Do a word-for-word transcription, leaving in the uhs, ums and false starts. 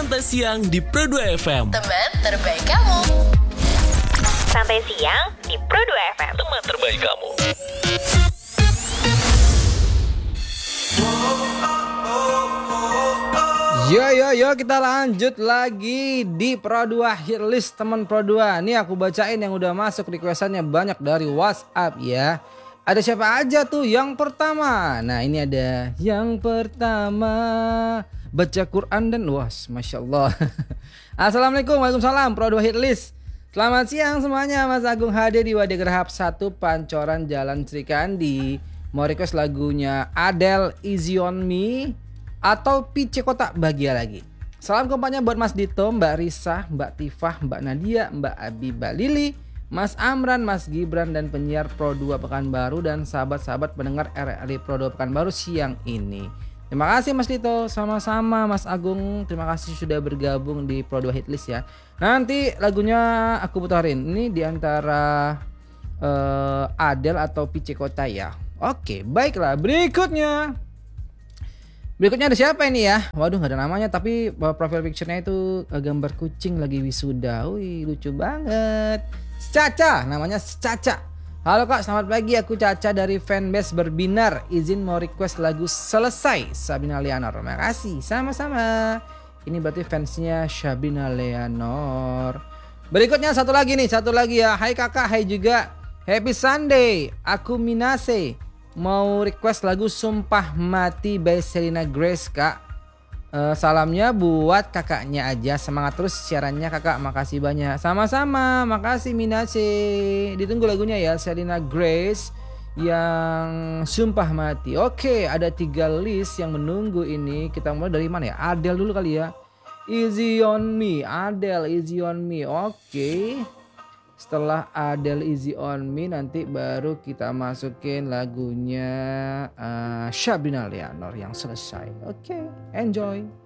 Santai Siang di Pro dua F M. Teman terbaik kamu. Santai Siang di Pro dua F M. Teman terbaik kamu. Yo yo yo, kita lanjut lagi di Pro dua Hitlist teman Pro dua. Nih aku bacain yang udah masuk requestannya banyak dari WhatsApp ya. Ada siapa aja tuh? Yang pertama, nah ini ada yang pertama baca Quran dan was, masya Allah. Assalamualaikum, waalaikumsalam Pro dua Hitlist. Selamat siang semuanya, Mas Agung hadir di Wadi Gerahap satu Pancoran Jalan Srikandi. Mau request lagunya Adele Easy on Me atau Pice Kotak Bahagia Lagi. Salam kompanya buat Mas Dito, Mbak Risa, Mbak Tifah, Mbak Nadia, Mbak Abibah Lili, Mas Amran, Mas Gibran dan penyiar Pro dua Pekanbaru dan sahabat-sahabat pendengar R R I Pro dua Pekanbaru siang ini. Terima kasih Mas Dito, sama-sama Mas Agung. Terima kasih sudah bergabung di Pro dua Hitlist ya. Nanti lagunya aku puterin. Ini diantara uh, Adele atau Pice Kotak ya. Oke, baiklah. Berikutnya. Berikutnya ada siapa ini ya? Waduh, gak ada namanya, tapi profile picture-nya itu gambar kucing lagi wisuda. Wih, lucu banget. Caca, namanya Caca. Halo Kak, selamat pagi. Aku Caca dari fanbase Berbinar. Izin mau request lagu Selesai Sabrina Leonor. Makasih, sama-sama. Ini berarti fansnya Sabrina Leonor. Berikutnya satu lagi nih, satu lagi ya. Hai kakak, hai juga. Happy Sunday. Aku Minase. Mau request lagu Sumpah Mati by Selena Grace kak. uh, Salamnya buat kakaknya aja. Semangat terus siarannya kakak. Makasih banyak. Sama-sama. Makasih Minase. Ditunggu lagunya ya, Selena Grace yang Sumpah Mati. Oke, ada tiga list yang menunggu ini. Kita mulai dari mana ya? Adele dulu kali ya. Easy on Me. Adele Easy on Me. Oke. Setelah Adele Easy on Me nanti baru kita masukin lagunya uh, Sabrina Leonor yang Selesai. Oke, okay, enjoy.